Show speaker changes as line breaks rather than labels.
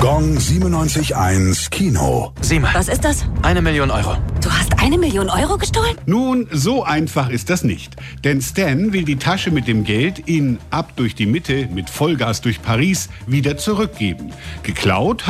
Gong 97.1 Kino.
Sieh mal.
Was ist das?
1 Million Euro.
Du hast 1 Million Euro gestohlen?
Nun, so einfach ist das nicht. Denn Stan will die Tasche mit dem Geld in Ab durch die Mitte mit Vollgas durch Paris wieder zurückgeben. Geklaut